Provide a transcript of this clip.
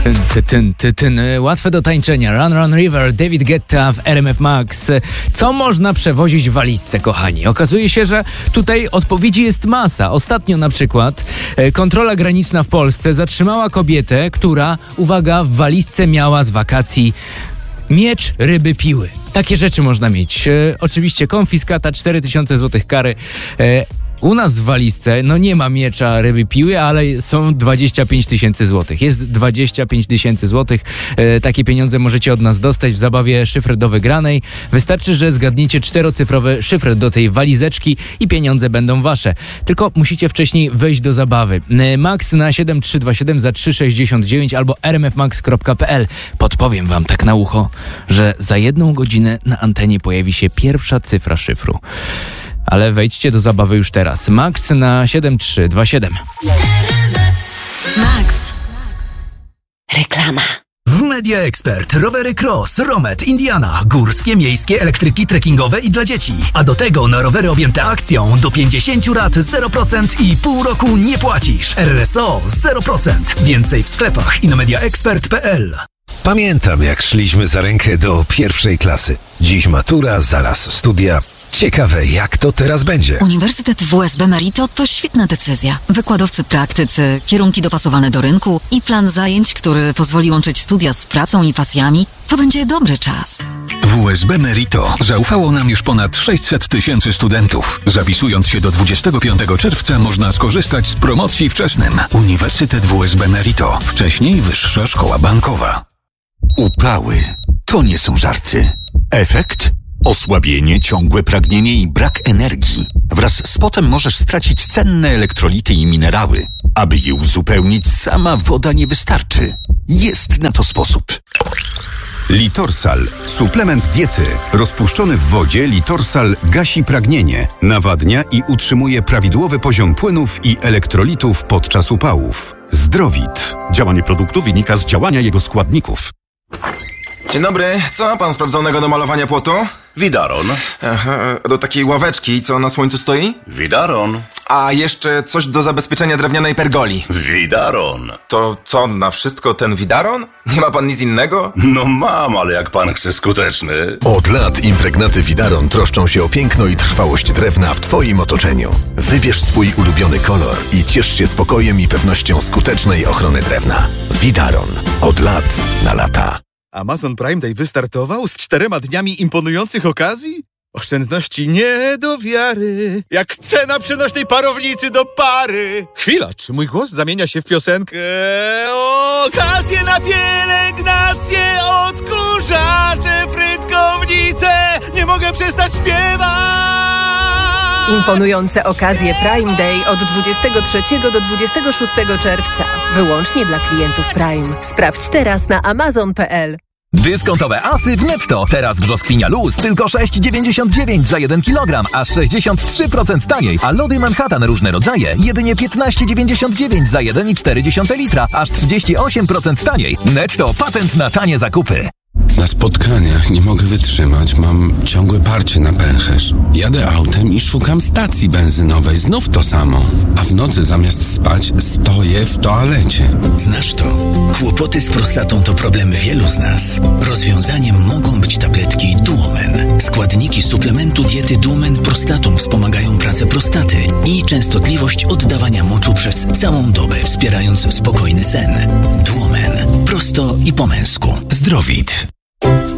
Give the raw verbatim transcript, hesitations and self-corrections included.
Tyn, ty, tyn, ty, tyn. Łatwe do tańczenia. Run, Run River, David Guetta w R M F Max. Co można przewozić w walizce, kochani? Okazuje się, że tutaj odpowiedzi jest masa. Ostatnio na przykład kontrola graniczna w Polsce zatrzymała kobietę, która, uwaga, w walizce miała z wakacji miecz, ryby, piły. Takie rzeczy można mieć. E, oczywiście konfiskata, cztery tysiące złotych kary. E, U nas w walizce, no nie ma miecza, ryby, piły, ale są dwadzieścia pięć tysięcy złotych. Jest dwadzieścia pięć tysięcy złotych. E, takie pieniądze możecie od nas dostać w zabawie Szyfr do wygranej. Wystarczy, że zgadniecie czterocyfrowy szyfr do tej walizeczki i pieniądze będą wasze. Tylko musicie wcześniej wejść do zabawy. E, Max na siedem trzy dwa siedem za trzy sześćdziesiąt dziewięć albo r m f max kropka p l. Podpowiem wam tak na ucho, że za jedną godzinę na antenie pojawi się pierwsza cyfra szyfru. Ale wejdźcie do zabawy już teraz. Max na siedem trzy dwa siedem. Max. Reklama. W Media Expert rowery Cross, Romet, Indiana, górskie, miejskie, elektryki, trekkingowe i dla dzieci. A do tego na rowery objęte akcją do pięćdziesiąt rat zero procent i pół roku nie płacisz. R S O zero procent. Więcej w sklepach i na media expert kropka p l. Pamiętam, jak szliśmy za rękę do pierwszej klasy. Dziś matura, zaraz studia. Ciekawe, jak to teraz będzie. Uniwersytet W S B Merito to świetna decyzja. Wykładowcy praktycy, kierunki dopasowane do rynku i plan zajęć, który pozwoli łączyć studia z pracą i pasjami, to będzie dobry czas. W S B Merito zaufało nam już ponad sześćset tysięcy studentów. Zapisując się do dwudziestego piątego czerwca można skorzystać z promocji wczesnym. Uniwersytet W S B Merito. Wcześniej Wyższa Szkoła Bankowa. Upały to nie są żarty. Efekt? Osłabienie, ciągłe pragnienie i brak energii. Wraz z potem możesz stracić cenne elektrolity i minerały. Aby je uzupełnić, sama woda nie wystarczy. Jest na to sposób. Litorsal. Suplement diety. Rozpuszczony w wodzie Litorsal gasi pragnienie, nawadnia i utrzymuje prawidłowy poziom płynów i elektrolitów podczas upałów. Zdrowit. Działanie produktu wynika z działania jego składników. Dzień dobry, co ma pan sprawdzonego do malowania płotu? Widaron. Aha, do takiej ławeczki, co na słońcu stoi? Widaron. A jeszcze coś do zabezpieczenia drewnianej pergoli. Widaron. To co, na wszystko ten widaron? Nie ma pan nic innego? No mam, ale jak pan chce skuteczny. Od lat impregnaty Widaron troszczą się o piękno i trwałość drewna w twoim otoczeniu. Wybierz swój ulubiony kolor i ciesz się spokojem i pewnością skutecznej ochrony drewna. Widaron. Od lat na lata. Amazon Prime Day wystartował z czterema dniami imponujących okazji? Oszczędności nie do wiary, jak cena przenośnej parownicy do pary. Chwila, czy mój głos zamienia się w piosenkę? Okazje na pielęgnację, odkurzacze, frytkownice, nie mogę przestać śpiewać. Imponujące okazje Prime Day od dwudziestego trzeciego do dwudziestego szóstego czerwca. Wyłącznie dla klientów Prime. Sprawdź teraz na amazon kropka p l. Dyskontowe asy w Netto. Teraz brzoskwinia luz tylko sześć dziewięćdziesiąt dziewięć za jeden kilogram, aż sześćdziesiąt trzy procent taniej. A lody Manhattan różne rodzaje jedynie piętnaście dziewięćdziesiąt dziewięć za jeden i cztery dziesiąte litra, aż trzydzieści osiem procent taniej. Netto, patent na tanie zakupy. Na spotkaniach nie mogę wytrzymać, mam ciągłe parcie na pęcherz. Jadę autem i szukam stacji benzynowej, znów to samo. A w nocy zamiast spać stoję w toalecie. Znasz to? Kłopoty z prostatą to problem wielu z nas. Rozwiązaniem mogą być tabletki Duomen. Składniki suplementu diety Duomen Prostatum wspomagają pracę prostaty i częstotliwość oddawania moczu przez całą dobę, wspierając spokojny sen. Duomen. Prosto i po męsku. Zdrowit.